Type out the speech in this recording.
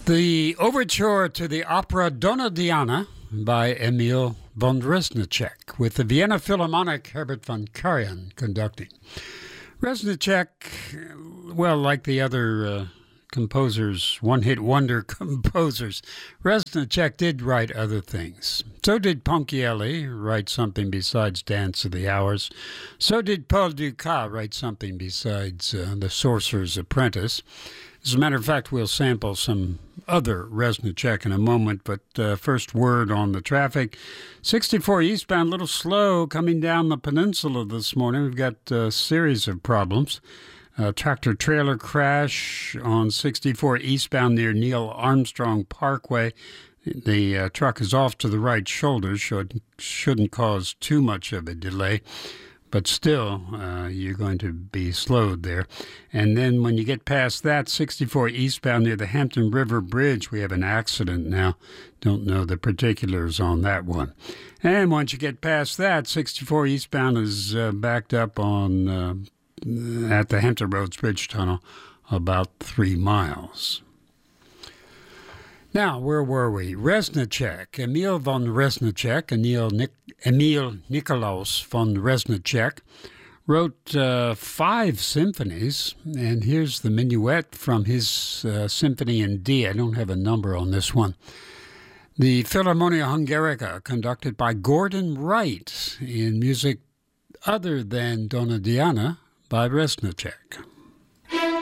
The overture to the opera Donna Diana by Emil von Reznicek, with the Vienna Philharmonic Herbert von Karajan conducting. Reznicek, well, like the other composers, one-hit wonder composers, Reznicek did write other things. So did Ponchielli write something besides Dance of the Hours. So did Paul Dukas write something besides The Sorcerer's Apprentice. As a matter of fact, we'll sample some other Reznicek in a moment, but first word on the traffic. 64 eastbound, a little slow coming down the peninsula this morning. We've got a series of problems. Tractor-trailer crash on 64 eastbound near Neil Armstrong Parkway. The truck is off to the right shoulder, so it shouldn't cause too much of a delay. But still, you're going to be slowed there. And then when you get past that, 64 eastbound near the Hampton River Bridge, we have an accident now. Don't know the particulars on that one. And once you get past that, 64 eastbound is backed up on at the Hampton Roads Bridge Tunnel about 3 miles. Now, where were we? Reznicek, Emil von Reznicek, Emil Nikolaus von Reznicek, wrote 5 symphonies, and here's the minuet from his Symphony in D. I don't have a number on this one. The Philharmonia Hungarica, conducted by Gordon Wright, in music other than Donna Diana by Reznicek.